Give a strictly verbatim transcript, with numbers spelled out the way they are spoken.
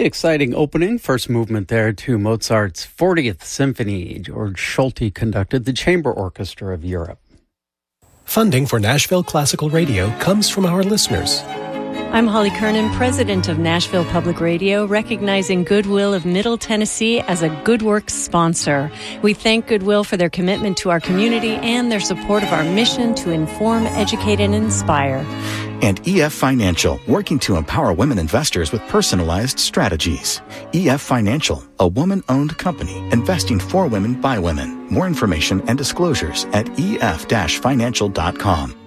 exciting opening, first movement there to Mozart's fortieth Symphony. George Solti conducted the Chamber Orchestra of Europe. Funding for Nashville Classical Radio comes from our listeners. I'm Holly Kernan, president of Nashville Public Radio, recognizing Goodwill of Middle Tennessee as a Good Works sponsor. We thank Goodwill for their commitment to our community and their support of our mission to inform, educate, and inspire. And E F Financial, working to empower women investors with personalized strategies. E F Financial, a woman-owned company investing for women by women. More information and disclosures at E F financial dot com.